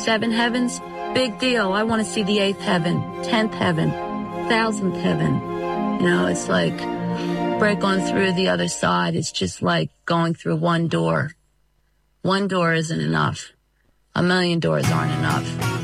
7 heavens, big deal. I want to see the 8th heaven, 10th heaven, 1000th heaven. You know, it's like break on through the other side. It's just like going through one door. One door isn't enough. 1,000,000 doors aren't enough.